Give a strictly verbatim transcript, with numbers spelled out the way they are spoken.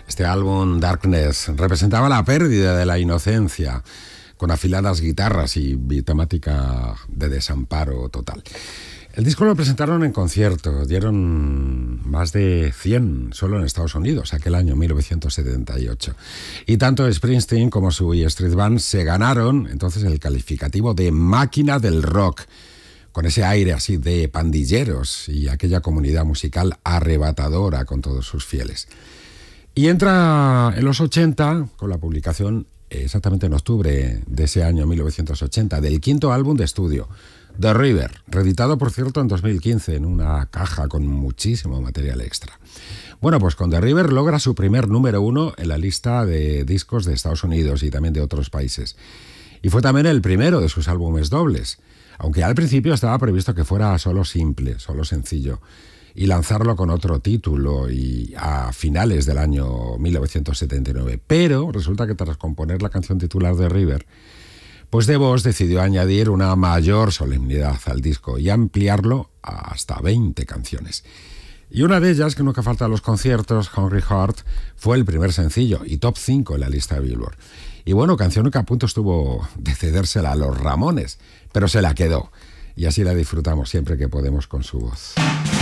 Este álbum, Darkness, representaba la pérdida de la inocencia, con afiladas guitarras y temática de desamparo total. El disco lo presentaron en concierto, dieron más de cien solo en Estados Unidos, aquel año mil novecientos setenta y ocho. Y tanto Springsteen como su E Street Band se ganaron entonces el calificativo de máquina del rock, con ese aire así de pandilleros y aquella comunidad musical arrebatadora con todos sus fieles. Y entra en los ochenta con la publicación, exactamente en octubre de ese año mil novecientos ochenta, del quinto álbum de estudio, The River, reeditado por cierto en dos mil quince en una caja con muchísimo material extra. Bueno, pues con The River logra su primer número uno en la lista de discos de Estados Unidos y también de otros países. Y fue también el primero de sus álbumes dobles, aunque al principio estaba previsto que fuera solo simple, solo sencillo, y lanzarlo con otro título y a finales del año mil novecientos setenta y nueve. Pero resulta que tras componer la canción titular de River, pues DeVos decidió añadir una mayor solemnidad al disco y ampliarlo hasta veinte canciones. Y una de ellas, que nunca falta a los conciertos, Hungry Heart, fue el primer sencillo y top cinco en la lista de Billboard. Y bueno, canción que a punto estuvo de cedérsela a los Ramones, pero se la quedó. Y así la disfrutamos siempre que podemos con su voz.